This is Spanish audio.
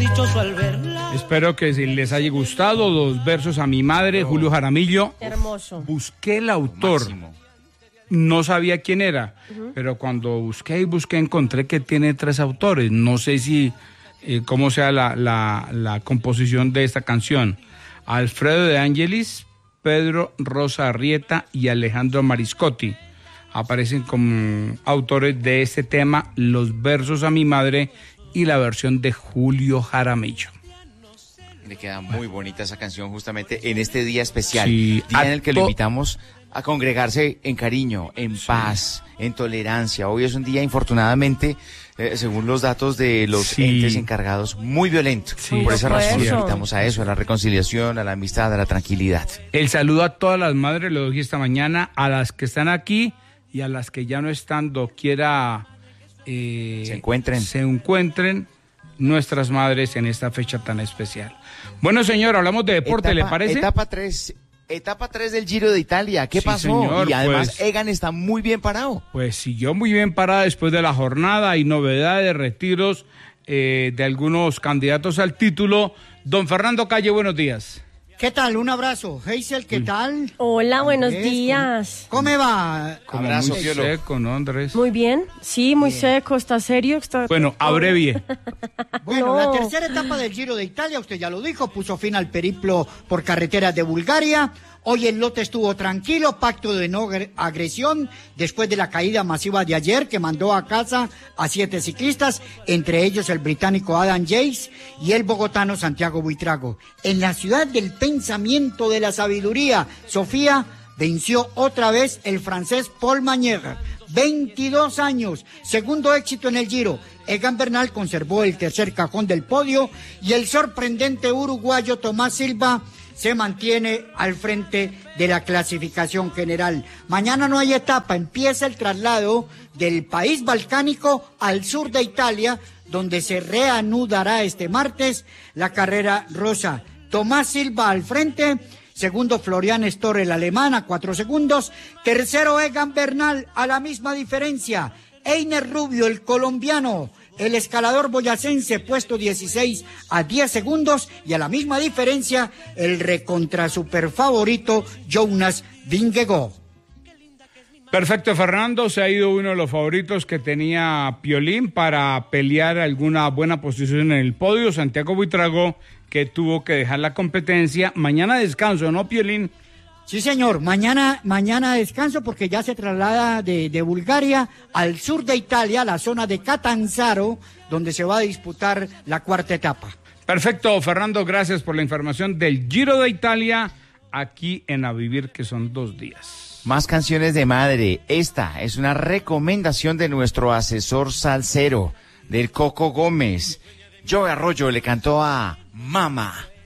dichoso al verla. Espero que les haya gustado los versos a mi madre, Julio Jaramillo. Hermoso. Busqué el autor. Máximo. No sabía quién era, pero cuando busqué encontré que tiene 3 autores. No sé si cómo sea la composición de esta canción. Alfredo de Angelis, Pedro Rosa Arrieta y Alejandro Mariscotti aparecen como autores de este tema, los versos a mi madre y la versión de Julio Jaramillo. Le queda muy bonita esa canción justamente en este día especial, Sí, día en el que lo invitamos a congregarse en cariño, en paz, en tolerancia. Hoy es un día, infortunadamente, según los datos de los entes encargados, muy violento. Sí. Por esa razón Eso. nos invitamos a eso, a la reconciliación, a la amistad, a la tranquilidad. El saludo a todas las madres, lo doy esta mañana, a las que están aquí y a las que ya no están, doquiera Se encuentren nuestras madres en esta fecha tan especial. Bueno, señor, hablamos de deporte, ¿le parece? Etapa 3 del Giro de Italia. ¿Qué Sí, pasó? señor, Y además pues, Egan está muy bien parado. Pues siguió muy bien parada después de la jornada. Hay novedades, retiros de algunos candidatos al título. Don Fernando Calle, buenos días. ¿Qué tal? Un abrazo. Heisel, ¿qué tal? Hola, buenos Andrés, días. ¿Cómo va? Como Abrazo, muy Piolo. seco, ¿no, Andrés? Muy bien. Sí, muy seco, está serio. Bueno, abrevie. Bueno, No. la tercera etapa del Giro de Italia, usted ya lo dijo, puso fin al periplo por carreteras de Bulgaria. Hoy el lote estuvo tranquilo, pacto de no agresión, después de la caída masiva de ayer que mandó a casa a 7 ciclistas, entre ellos el británico Adam Yates y el bogotano Santiago Buitrago. En la ciudad del pensamiento de la sabiduría, Sofía, venció otra vez el francés Paul Magnier, 22 años, segundo éxito en el Giro. Egan Bernal conservó el tercer cajón del podio y el sorprendente uruguayo Tomás Silva se mantiene al frente de la clasificación general. Mañana no hay etapa, empieza el traslado del país balcánico al sur de Italia, donde se reanudará este martes la carrera rosa. Tomás Silva al frente, segundo Florian Storr, el alemán, a 4 segundos, tercero Egan Bernal a la misma diferencia, Einer Rubio, el colombiano, el escalador boyacense, puesto 16 a 10 segundos, y a la misma diferencia, el recontra super favorito Jonas Vingegaard. Perfecto, Fernando, se ha ido uno de los favoritos que tenía Piolín para pelear alguna buena posición en el podio, Santiago Buitrago, que tuvo que dejar la competencia. Mañana descanso, ¿no, Piolín? Sí, señor, mañana descanso porque ya se traslada de Bulgaria al sur de Italia, la zona de Catanzaro, donde se va a disputar la cuarta etapa. Perfecto, Fernando, gracias por la información del Giro de Italia, aquí en A Vivir, que son 2 días. Más canciones de madre. Esta es una recomendación de nuestro asesor salsero, del Coco Gómez. Joe Arroyo le cantó a Mama.